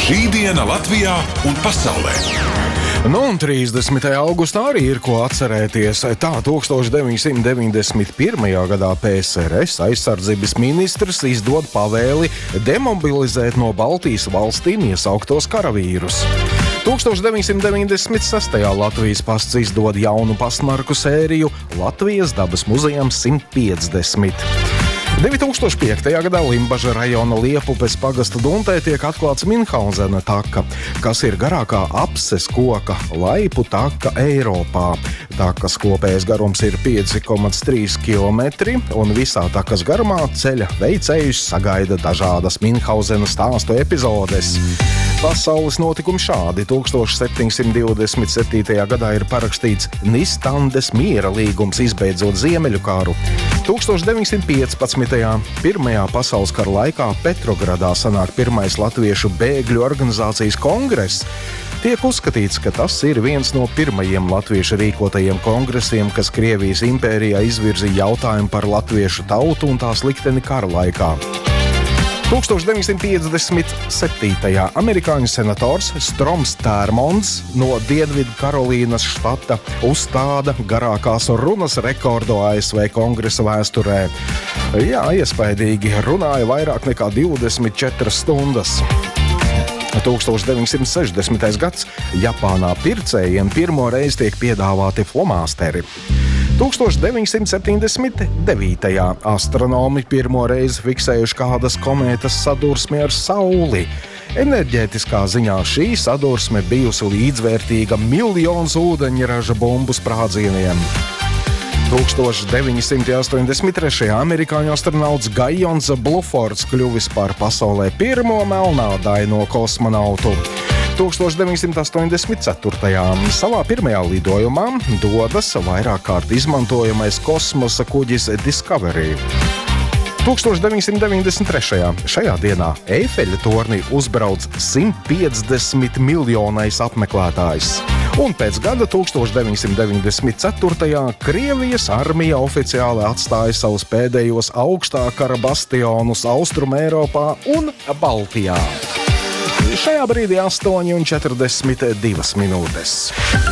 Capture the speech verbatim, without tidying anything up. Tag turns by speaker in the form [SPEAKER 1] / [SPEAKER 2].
[SPEAKER 1] Šī diena Latvijā un pasaulē.
[SPEAKER 2] Nu, un trīsdesmitajā augustā arī ir ko atcerēties. Tā tukstovš deviņsimt deviņdesmit pirmajā gadā P S R S aizsardzības ministrs izdod pavēli demobilizēt no Baltijas valstīm iesauktos karavīrus. tukstovš deviņsimt deviņdesmit sestajā Latvijas pasts izdod jaunu pastmarku sēriju Latvijas dabas muzejams simt piecdesmit. divi tūkstoši piektajā gadā Limbaža rajona Liepupes pagasta Duntē tiek atklāts Minhauzena taka, kas ir garākā apses koka laipu taka Eiropā. Takas kopējais garums ir pieci komats trīs kilometri, un visā takas garumā ceļa veicējus sagaida dažādas Minhauzena stāstu epizodes. Pasaules notikumi šādi. tukstovš septiņsimt divdesmit septītajā gadā ir parakstīts Nistandes miera līgums, izbeidzot Ziemeļu karu. tukstovš deviņsimt piecpadsmitajā Pirmajā pasaules kara laikā Petrogradā sanāk pirmais latviešu bēgļu organizācijas kongress. Tiek uzskatīts, ka tas ir viens no pirmajiem latviešu rīkotajiem kongresiem, kas Krievijas impērijā izvirzīja jautājumu par latviešu tautu un tās likteni kara laikā. tukstovš deviņsimt piecdesmit septītajā amerikāņu senators Stroms Tērmonds no Dienvidu Karolīnas štata uzstāda garākās runas rekordu A S V kongresa vēsturē. Jā, iespaidīgi, runāja vairāk nekā divdesmit četras stundas. tukstovš deviņsimt sešdesmitais gads Japānā pircējiem pirmo reizi tiek piedāvāti flomāsteri. tukstovš deviņsimt septiņdesmit devītajā astronomi pirmo reizi fiksējuši kādas komētas sadursmi ar Sauli. Enerģētiskā ziņā šī sadursme bijusi līdzvērtīga miljons ūdeņraža bumbu sprādzieniem. tukstovš deviņsimt astoņdesmit trešajā amerikāņu astronauts Gajons Blufords kļuvis par pasaulē pirmo melnādaino kosmonautu. tukstovš deviņsimt astoņdesmit ceturtajā savā pirmajā lidojumā dodas vairāk kārt izmantojamais kosmosa kuģis Discovery. tukstovš deviņsimt deviņdesmit trešajā šajā dienā Eifeļa torni uzbrauc simt piecdesmit miljonais apmeklētājs. Un pēc gada tukstovš deviņsimt deviņdesmit ceturtajā Krievijas armija oficiāli atstāja savus pēdējos augstā kara bastionus Austrum Eiropā un Baltijā. Šajā brīdī astoņi un četrdesmit divas minūtes.